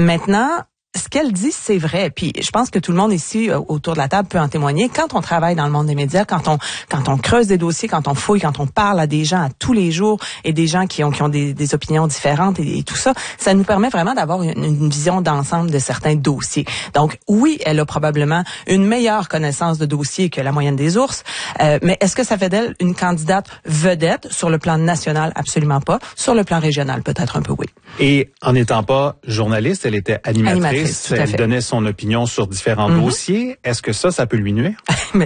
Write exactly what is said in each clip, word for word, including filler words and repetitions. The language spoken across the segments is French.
Maintenant, ce qu'elle dit, c'est vrai. Puis je pense que tout le monde ici euh, autour de la table peut en témoigner. Quand on travaille dans le monde des médias, quand on quand on creuse des dossiers, quand on fouille, quand on parle à des gens à tous les jours et des gens qui ont qui ont des, des opinions différentes et, et tout ça, ça nous permet vraiment d'avoir une, une vision d'ensemble de certains dossiers. Donc oui, elle a probablement une meilleure connaissance de dossiers que la moyenne des ours. Euh, mais est-ce que ça fait d'elle une candidate vedette sur le plan national? Absolument pas. Sur le plan régional, peut-être un peu oui. Et en n'étant pas journaliste, elle était animatrice. animatrice elle donnait son opinion sur différents mm-hmm. dossiers. Est-ce que ça, ça peut lui nuire? Mais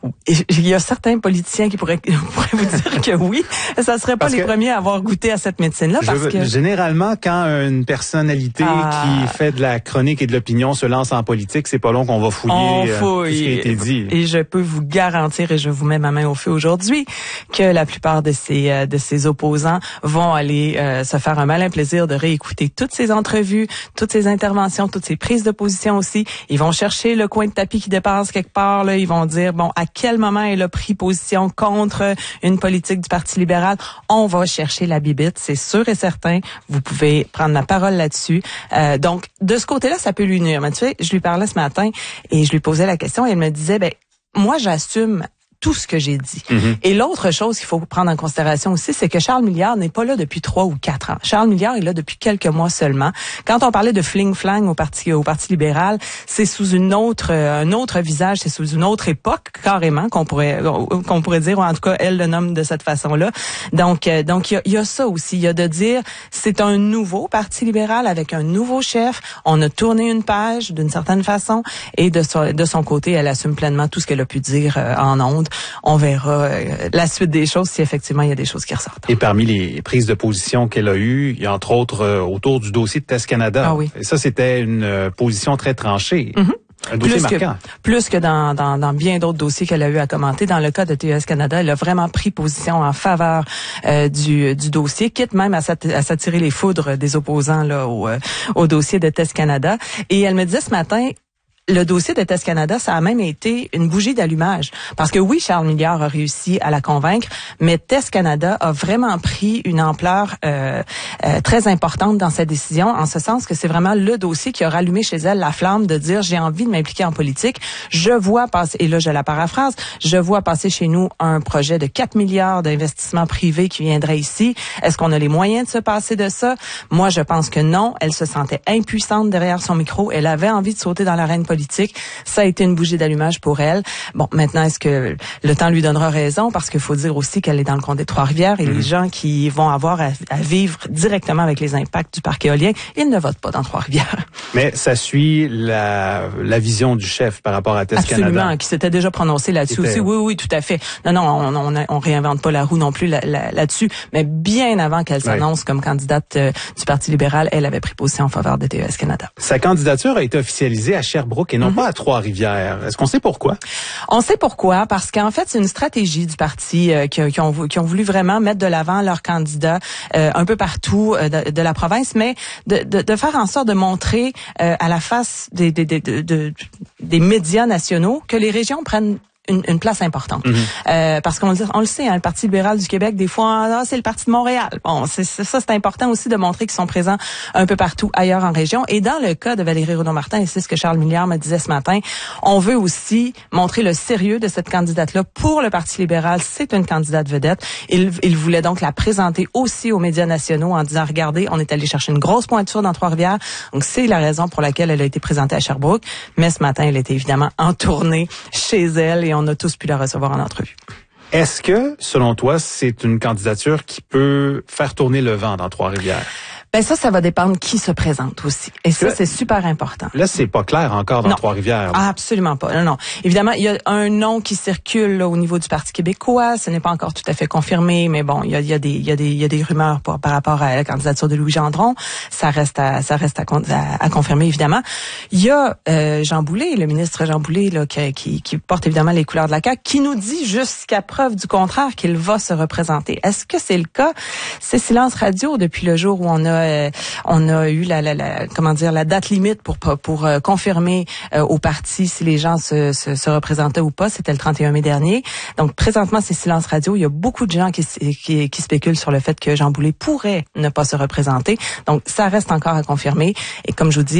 il y a certains politiciens qui pourraient, pourraient vous dire que oui. Ça serait pas parce les premiers à avoir goûté à cette médecine-là. Parce veux, que généralement, quand une personnalité ah. qui fait de la chronique et de l'opinion se lance en politique, c'est pas long qu'on va fouiller On fouille. euh, ce qui a été dit. Et je peux vous garantir, et je vous mets ma main au feu aujourd'hui, que la plupart de ces euh, de ces opposants vont aller euh, se faire un malin plaisir de réécouter toutes ces entrevues, toutes ces interventions, toutes ces prises de position aussi. Ils vont chercher le coin de tapis qui dépasse quelque part. Là, ils vont dire, bon, à quel moment elle a pris position contre une politique du Parti libéral? On va chercher la bibite, c'est sûr et certain. Vous pouvez prendre ma parole là-dessus. Euh, donc, de ce côté-là, ça peut lui nuire. Mais tu sais, je lui parlais ce matin et je lui posais la question et elle me disait, ben, moi, j'assume tout ce que j'ai dit. Mm-hmm. Et l'autre chose qu'il faut prendre en considération aussi, c'est que Charles Milliard n'est pas là depuis trois ou quatre ans. Charles Milliard est là depuis quelques mois seulement. Quand on parlait de fling-flang au Parti au Parti libéral, c'est sous une autre euh, un autre visage, c'est sous une autre époque carrément qu'on pourrait qu'on pourrait dire, ou en tout cas elle le nomme de cette façon-là. Donc euh, donc il y a, y a ça aussi, il y a de dire c'est un nouveau Parti libéral avec un nouveau chef. On a tourné une page d'une certaine façon et de son, de son côté, elle assume pleinement tout ce qu'elle a pu dire euh, en ondes. On verra euh, la suite des choses si effectivement il y a des choses qui ressortent. Et parmi les prises de position qu'elle a eues, il y a entre autres euh, autour du dossier de Test Canada. Ah oui. Et ça, c'était une euh, position très tranchée. Mm-hmm. Un dossier plus marquant. Que, plus que dans, dans, dans bien d'autres dossiers qu'elle a eu à commenter. Dans le cas de T E S Canada, elle a vraiment pris position en faveur euh, du, du dossier, quitte même à, s'at- à s'attirer les foudres des opposants là au, euh, au dossier de Test Canada. Et elle me disait ce matin, le dossier de Test Canada, ça a même été une bougie d'allumage. Parce que oui, Charles Milliard a réussi à la convaincre, mais Test Canada a vraiment pris une ampleur euh, euh, très importante dans sa décision, en ce sens que c'est vraiment le dossier qui a rallumé chez elle la flamme de dire j'ai envie de m'impliquer en politique. Je vois passer, et là je la paraphrase, je vois passer chez nous un projet de quatre milliards d'investissements privés qui viendrait ici. Est-ce qu'on a les moyens de se passer de ça? Moi, je pense que non. Elle se sentait impuissante derrière son micro. Elle avait envie de sauter dans l'arène politique. Ça a été une bougie d'allumage pour elle. Bon, maintenant, est-ce que le temps lui donnera raison? Parce qu'il faut dire aussi qu'elle est dans le comté de Trois-Rivières et mmh. les gens qui vont avoir à, à vivre directement avec les impacts du parc éolien, ils ne votent pas dans Trois-Rivières. Mais ça suit la, la vision du chef par rapport à Test Absolument, Canada. Absolument, qui s'était déjà prononcé là-dessus aussi. Oui, oui, tout à fait. Non, non, on, on, on réinvente pas la roue non plus là, là, là-dessus. Mais bien avant qu'elle s'annonce oui. comme candidate euh, du Parti libéral, elle avait pris position en faveur de T E S Canada. Sa candidature a été officialisée à Sherbrooke et non mm-hmm. pas à Trois-Rivières. Est-ce qu'on sait pourquoi? On sait pourquoi, parce qu'en fait, c'est une stratégie du parti euh, qui, qui, ont, qui ont voulu vraiment mettre de l'avant leurs candidats euh, un peu partout euh, de, de la province, mais de, de, de faire en sorte de montrer euh, à la face des, des, des, de, de, des médias nationaux que les régions prennent Une, une place importante. Mm-hmm. Euh, parce qu'on on le sait, hein, le Parti libéral du Québec, des fois, ah, c'est le Parti de Montréal. Bon, c'est, c'est, ça, c'est important aussi de montrer qu'ils sont présents un peu partout ailleurs en région. Et dans le cas de Valérie Renaud-Martin, et c'est ce que Charles Milliard me disait ce matin, on veut aussi montrer le sérieux de cette candidate-là pour le Parti libéral. C'est une candidate vedette. Il, il voulait donc la présenter aussi aux médias nationaux en disant, regardez, on est allé chercher une grosse pointure dans Trois-Rivières. Donc, c'est la raison pour laquelle elle a été présentée à Sherbrooke. Mais ce matin, elle était évidemment en tournée chez elle et on a tous pu la recevoir en entrevue. Est-ce que, selon toi, c'est une candidature qui peut faire tourner le vent dans Trois-Rivières? Ben ça, ça va dépendre qui se présente aussi. Et ça, là, c'est super important. Là, c'est pas clair encore dans non. Trois-Rivières. Ah, absolument pas. Non, non. Évidemment, il y a un nom qui circule là, au niveau du Parti québécois. Ce n'est pas encore tout à fait confirmé, mais bon, il y a, il y a des, il y a des, il y a des rumeurs pour, par rapport à la candidature de Louis Gendron. Ça reste à, ça reste à, à, à confirmer évidemment. Il y a euh, Jean Boulet, le ministre Jean Boulet, là, qui, qui, qui porte évidemment les couleurs de la C A Q, qui nous dit jusqu'à preuve du contraire qu'il va se représenter. Est-ce que c'est le cas? C'est silence radio depuis le jour où on a, euh, on a eu la, la, la, comment dire, la date limite pour pour, pour euh, confirmer euh, au parti si les gens se, se, se représentaient ou pas. C'était le trente et un mai dernier. Donc présentement, c'est silence radio. Il y a beaucoup de gens qui, qui, qui spéculent sur le fait que Jean Boulet pourrait ne pas se représenter. Donc ça reste encore à confirmer. Et comme je vous dis,